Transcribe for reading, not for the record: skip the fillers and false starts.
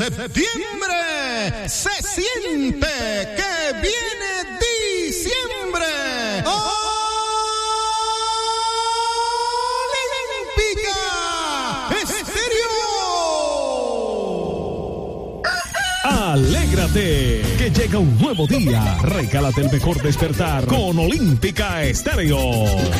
Septiembre se siente que viene diciembre. Olímpica Estéreo. Alégrate, que llega un nuevo día. Regálate el mejor despertar con Olímpica Estéreo.